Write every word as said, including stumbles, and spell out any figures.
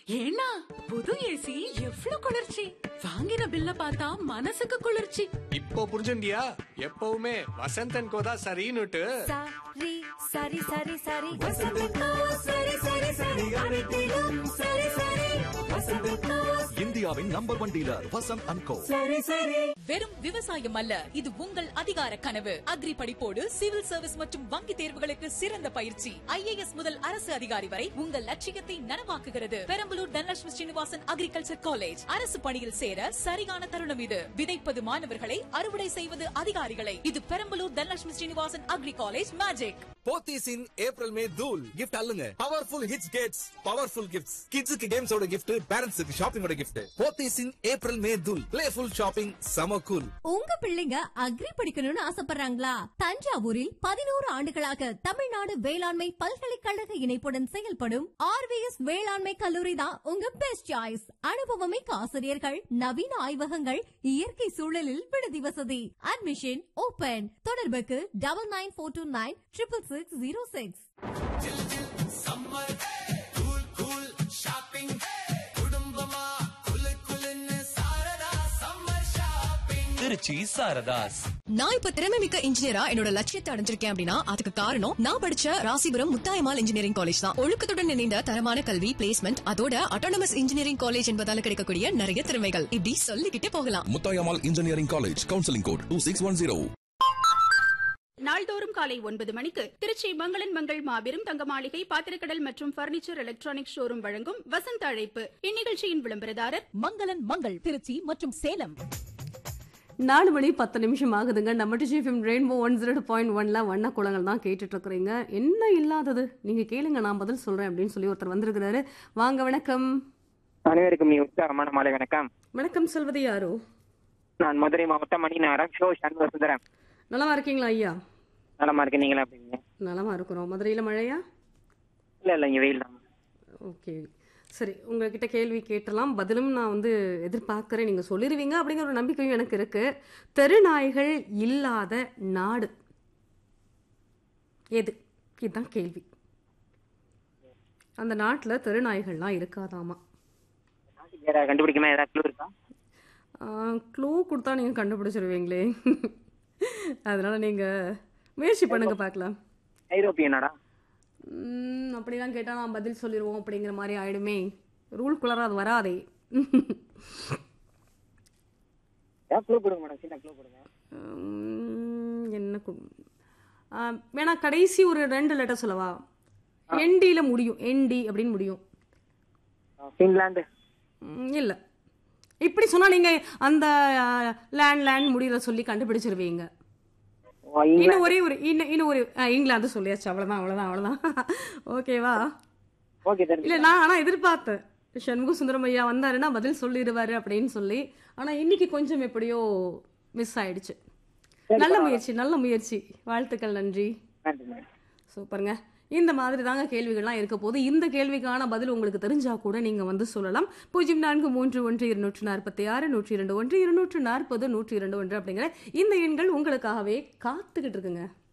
ஏன்னா புது ஏசி எவ்ளோ குளிர்ச்சி! வாங்கின பில்ல பார்த்தா மனசுக்கு குளிர்ச்சி. இப்போ புரிஞ்சுண்டியா? எப்பவுமே வசந்தன் கோதா சரின்னுட்டு. சரி சரி சரி சரி வசந்தன் கோ சரி சரி சரி அனைத்திலும் சரி சரி வசந்தன் கோ இந்தியாவின் number one dealer Vasanth and கோ. சரி சரி. வெறும் விவசாயம் அல்ல, இது உங்கள் அதிகார கனவு. அக்ரி படிப்போடு சிவில் சர்வீஸ் மற்றும் வங்கி தேர்வுகளுக்கு சிறந்த பயிற்சி. ஐஏஎஸ் முதல் அரசு அதிகாரி வரை உங்கள் லட்சியத்தை நனவாக்குகிறது. Perambalur Dhanalakshmi Srinivasan agriculture college. அரசு பணியில் சேர சரியான தருணம் இது. விதைப்பது மாணவர்களை, அறுவடை செய்வது அதிகாரிகளை. இது Perambalur Dhanalakshmi Srinivasan agri college magic. Pothys இன் ஏப்ரல் மே தூள் gift அல்லுங்க. Powerful hits Gates powerful gifts. கிட்ஸுக்கு கேம்ஸோட கிஃப்ட், பேரண்ட்ஸுக்கு ஷாப்பிங்கோட கிஃப்ட். போத்தீஸ் இன் ஏப்ரல் மே தூள் பிளேஃபுல் ஷாப்பிங் சம கூல். உங்க பிள்ளைங்க அக்ரி படிக்கணும்னு ஆசைப்படுறாங்களா? தஞ்சாவூரில் பதினோரு ஆண்டுகளாக தமிழ்நாடு வேளாண்மை பல்கலைக்கழக இணைப்புடன் செயல்படும் ஆர்விஎஸ் வேளாண்மை கல்லூரி தான் உங்க பெஸ்ட் சாய்ஸ். அனுபவமிக்க ஆசிரியர்கள், நவீன ஆய்வகங்கள், இயற்கை சூழலில் விடுதி வசதி. Admission open. தொடர்புக்கு டபுள் நைன் போர் two nine triple six zero six. Trichy Saradhas. நான் இப்ப திறமை மிக்க இன்ஜினியரா என்னோட லட்சியத்தை அடைஞ்சிருக்கேன் அப்படின்னா அதுக்கு காரணம் நான் படிச்ச ராசிபுரம் முத்தாயம்மாள் இன்ஜினியரிங் காலேஜ் தான். ஒழுக்கத்துடன் இணைந்த தரமான கல்வி, பிளேஸ்மெண்ட், அதோட அட்டானமஸ் இன்ஜினியரிங் காலேஜ் என்பதால கிடைக்கக்கூடிய நிறைய திறமைகள் இப்படி சொல்லிக்கிட்டே போகலாம். Muthayammal engineering college, counselling code two six one zero. நாள்தோறும் காலை ஒன்பது மணிக்கு திருச்சி மங்களன் மங்கள் மாபெரும் தங்க மாளிகை பாத்திரக்கடல் மற்றும் பர்னிச்சர் எலக்ட்ரானிக் ஷோரூம் வழங்கும் வசந்த அழைப்பு. இந்நிகழ்ச்சியின் விளம்பரதாரர் மங்களன் மங்கள் திருச்சி மற்றும் சேலம். நாலு மணி பத்து நிமிஷம் ஆகுதுங்க. நம்ம டிஜிஎஃப்எம் ரெயின்போ ஒன் ஜீரோ பாயிண்ட் ஒன்ல வண்ண குளங்கள் தான் கேட்டுட்டு இருக்கிறீங்க. என்ன இல்லாதது நீங்க கேளுங்க, நான் பதில் சொல்றேன் அப்படின்னு சொல்லி ஒருத்தர் வந்திருக்கிறாரு. வாங்க, வணக்கம். அனைவருக்கும் உற்சாகமான மாலை வணக்கம். வணக்கம், சொல்வது யாரோ? நான் மதுரை மாவட்டம் மணிநகரம் ஷோ சண்முக சுந்தரம். நலமா இருக்கீங்களா ஐயா? நலமா இருக்கு, நீங்களா எப்படிங்க? நலமா இருக்கிறோம். மதுரையில மழையா? இல்ல இல்ல, இங்க வெயில் தான். ஓகே, சரி, உங்ககிட்ட கேள்வி கேட்டலாம், பதிலும் நான் வந்து எதிர்பார்க்கிறேன், நீங்க சொல்லிடுவீங்க அப்படிங்கிற ஒரு நம்பிக்கையும் எனக்கு இருக்கு. தெருநாய்கள் இல்லாத நாடு எது? இதுதான் கேள்வி. அந்த நாட்டுல தெருநாய்கள்லாம் இருக்காதாமா. கண்டுபிடிக்கணும், ஏதாவது க்ளூ இருக்கா? க்ளூ கொடுத்தா நீங்க கண்டுபிடிச்சிருவீங்களே. அதனால நீங்க முயற்சி பண்ணுங்க பார்க்கலாம். ஐரோப்பிய நாடா? அப்படிலாம் கேட்டா நான் பதில் சொல்லிடுவோம் அப்படிங்கிற மாதிரி ஆயிடுமே. ரூல் குளரா அது வராதே. என்ன வேணா கடைசி ஒரு ரெண்டு லெட்டர் சொல்லவா? எண்டியில முடியும், என்டி அப்படின்னு முடியும். பின்லாந்து? இல்ல, இப்படி சொன்னா நீங்க அந்த லேண்ட் லேண்ட் முடியல சொல்லி கண்டுபிடிச்சிருவீங்க. இன்னும் ஒரே ஒரு இன்னும் ஒரு இங்கிலாந்து சொல்லியாச்சு. அவ்வளவுதான் அவ்வளவுதான் அவ்வளவுதான் ஓகேவா? இல்ல, நான் ஆனா எதிர்பார்த்தேன் சண்முக சுந்தரம் ஐயா வந்தாருன்னா பதில் சொல்லிடுவாரு அப்படின்னு சொல்லி. ஆனா இன்னைக்கு கொஞ்சம் எப்படியோ மிஸ் ஆயிடுச்சு. நல்ல முயற்சி, நல்ல முயற்சி, வாழ்த்துக்கள், நன்றி. சூப்பருங்க. இந்த மாதிரி தாங்க கேள்விகள்லாம் இருக்க போது. இந்த கேள்விக்கான பதில் உங்களுக்கு தெரிஞ்சா கூட நீங்க வந்து சொல்லலாம். பூஜ்ஜியம் நான்கு மூன்று ஒன்று இருநூற்று நாற்பத்தி ஆறு நூற்றி இரண்டு ஒன்று இருநூற்று நாற்பது நூற்றி இரண்டு ஒன்று அப்படிங்கிற இந்த எண்கள் உங்களுக்காகவே காத்துக்கிட்டு இருக்குங்க.